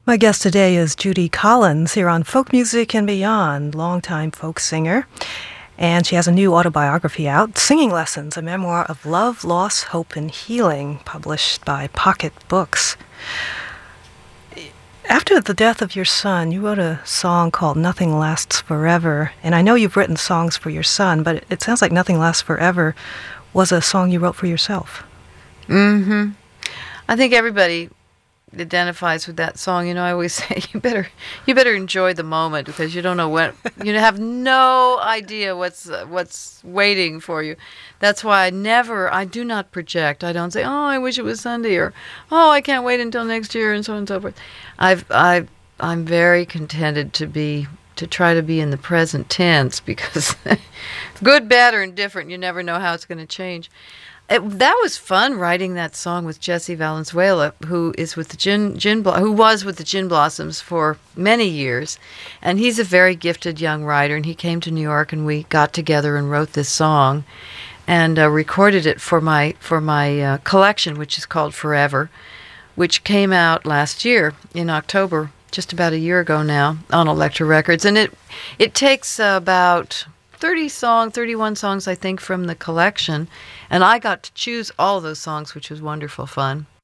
My guest today is Judy Collins here on Folk Music and Beyond, longtime folk singer. And she has a new autobiography out, Singing Lessons, a memoir of love, loss, hope, and healing, published by Pocket Books. After the death of your son, you wrote a song called Nothing Lasts Forever. And I know you've written songs for your son, but it sounds like Nothing Lasts Forever was a song you wrote for yourself. Mm-hmm. I think everybody identifies with that song. You know, I always say you better enjoy the moment, because you don't know when, you have no idea what's waiting for you. That's why I do not project. I don't say, oh, I wish it was Sunday, or oh, I can't wait until next year, and so on and so forth. I'm very contented to try to be in the present tense, because good, bad, or indifferent, you never know how it's going to change. That was fun, writing that song with Jesse Valenzuela, who was with the Gin Blossoms for many years, and he's a very gifted young writer. And he came to New York, and we got together and wrote this song, and recorded it for my collection, which is called Forever, which came out last year in October, just about a year ago now, on Elektra Records. And it takes about 31 songs, I think, from the collection. And I got to choose all those songs, which was wonderful fun.